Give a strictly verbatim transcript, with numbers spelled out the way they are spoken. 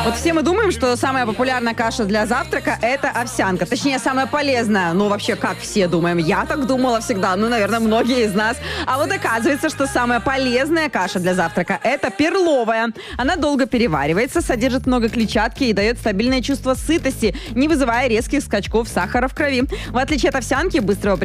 Вот все мы думаем, что самая популярная каша для завтрака – это овсянка. Точнее, самая полезная. Ну, вообще, как все думаем. Я так думала всегда. Ну, наверное, многие из нас. А вот оказывается, что самая полезная каша для завтрака – это перловая. Она долго переваривается, содержит много клетчатки и дает стабильное чувство сытости, не вызывая резких скачков сахара в крови. В отличие от овсянки, быстрого